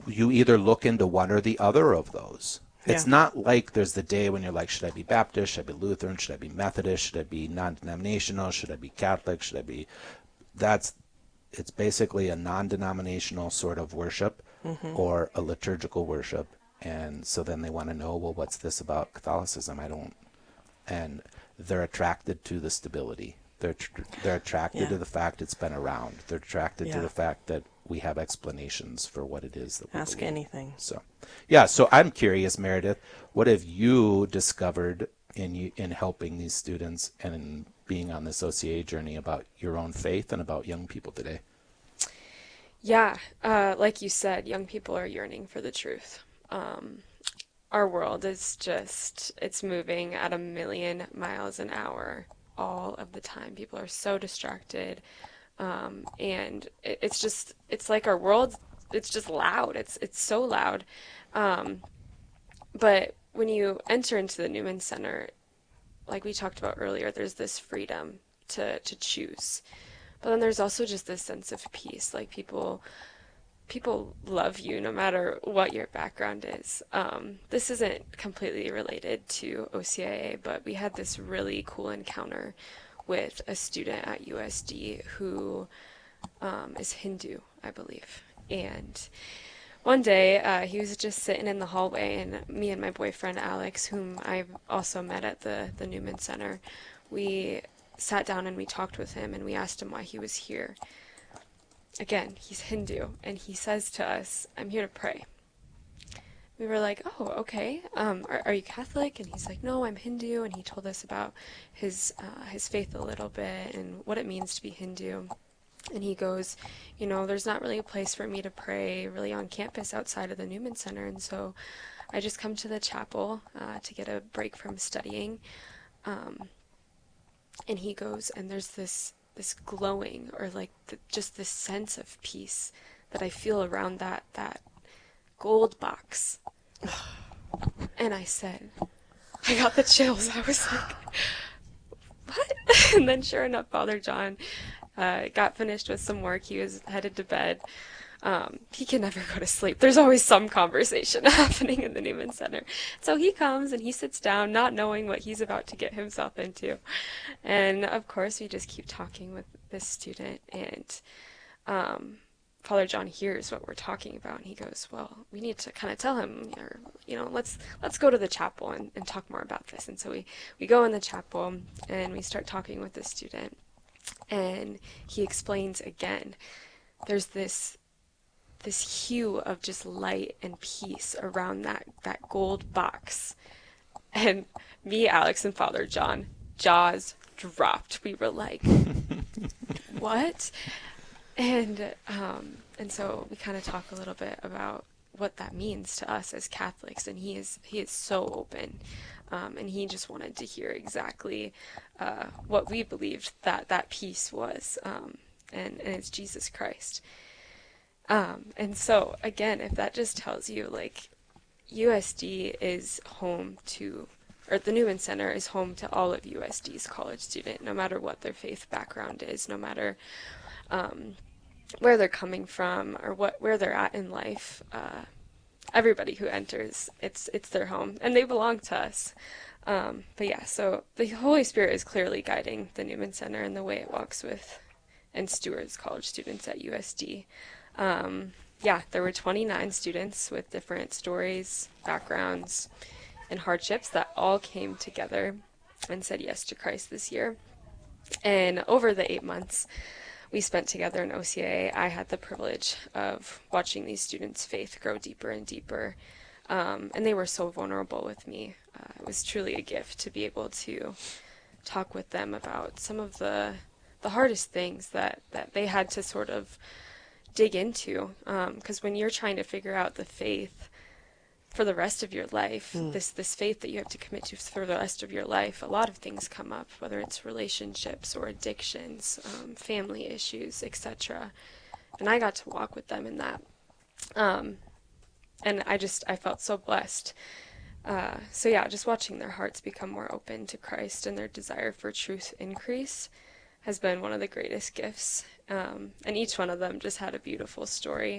you either look into one or the other of those. Yeah. It's not like there's the day when you're like, should I be Baptist? Should I be Lutheran? Should I be Methodist? Should I be non-denominational? Should I be Catholic? Should I be... That's... It's basically a non-denominational sort of worship Mm-hmm. or a liturgical worship. And so then they want to know, well, what's this about Catholicism? I don't... And they're attracted to the stability. They're attracted Yeah. to the fact it's been around. They're attracted to Yeah. the fact that we have explanations for what it is that we Ask believe. anything. So, yeah. So I'm curious, Meredith, what have you discovered in helping these students and in being on this OCA journey about your own faith and about young people today? Yeah, like you said, young people are yearning for the truth. Um, our world is just, it's moving at 1,000,000 miles an hour all of the time. People are so distracted. And it's just, it's like our world, it's just loud. It's so loud. Um, but when you enter into the Newman Center, like we talked about earlier, there's this freedom to choose. But then there's also just this sense of peace. Like people love you no matter what your background is. This isn't completely related to OCIA, but we had this really cool encounter with a student at USD who is Hindu, I believe. And one day he was just sitting in the hallway, and me and my boyfriend Alex, whom I've also met at the Newman Center, we sat down and we talked with him and we asked him why he was here. Again, he's Hindu, and he says to us, "I'm here to pray." We were like, "Oh, okay. Are you Catholic?" And he's like, "No, I'm Hindu." And he told us about his faith a little bit and what it means to be Hindu. And he goes, "There's not really a place for me to pray really on campus outside of the Newman Center, and so I just come to the chapel to get a break from studying." Um, and he goes, and there's this glowing, or like just this sense of peace that I feel around that gold box. And I said, I got the chills. I was like, what? And then sure enough, Father John got finished with some work. He was headed to bed. He can never go to sleep. There's always some conversation happening in the Newman Center. So he comes and he sits down, not knowing what he's about to get himself into. And of course, we just keep talking with this student, and Father John hears what we're talking about, and he goes, "Well, we need to kind of tell him, or let's go to the chapel and talk more about this." And so we go in the chapel and we start talking with the student, and he explains again. There's this hue of just light and peace around that gold box. And me, Alex, and Father John, jaws dropped. We were like, what? And so we kind of talk a little bit about what that means to us as Catholics, and he is so open, and he just wanted to hear exactly what we believed that peace was, and it's Jesus Christ. And so again, if that just tells you, like, USD is home to, or the Newman Center is home to all of USD's college student, no matter what their faith background is, no matter um, where they're coming from or where they're at in life. Everybody who enters, it's their home, and they belong to us. But yeah, so the Holy Spirit is clearly guiding the Newman Center in the way it walks with and stewards college students at USD. Yeah, there were 29 students with different stories, backgrounds, and hardships that all came together and said yes to Christ this year. And over the 8 months we spent together in OCA, I had the privilege of watching these students' faith grow deeper and deeper. And they were so vulnerable with me. It was truly a gift to be able to talk with them about some of the hardest things that they had to sort of dig into. Because when you're trying to figure out the faith for the rest of your life, this faith that you have to commit to for the rest of your life, a lot of things come up, whether it's relationships or addictions, family issues, etc. And I got to walk with them in that. And I felt so blessed. So yeah, just watching their hearts become more open to Christ and their desire for truth increase has been one of the greatest gifts. And each one of them just had a beautiful story.